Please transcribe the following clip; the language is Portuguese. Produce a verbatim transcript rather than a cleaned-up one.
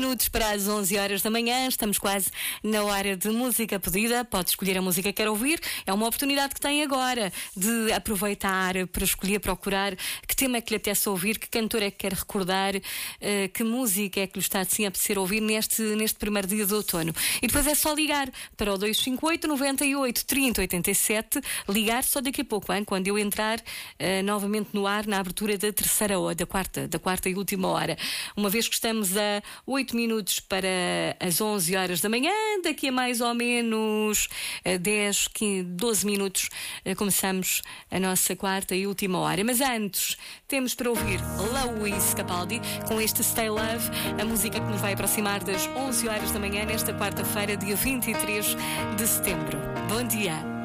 Minutos para as onze horas da manhã, estamos quase na hora de música pedida. Pode escolher a música que quer ouvir, é uma oportunidade que tem agora de aproveitar para escolher, procurar que tema é que lhe apetece ouvir, que cantor é que quer recordar, uh, que música é que lhe está assim a apetecer ouvir neste, neste primeiro dia de outono. E depois é só ligar para o dois cinco oito, nove oito, três zero oito sete, ligar só daqui a pouco, hein, quando eu entrar uh, novamente no ar na abertura da terceira hora, da quarta, da quarta e última hora. Uma vez que estamos a oito minutos para as onze horas da manhã, daqui a mais ou menos dez, quinze, doze minutos começamos a nossa quarta e última hora. Mas antes temos para ouvir Luís Capaldi com este Stay Love, a música que nos vai aproximar das onze horas da manhã nesta quarta-feira, dia vinte e três de setembro. Bom dia!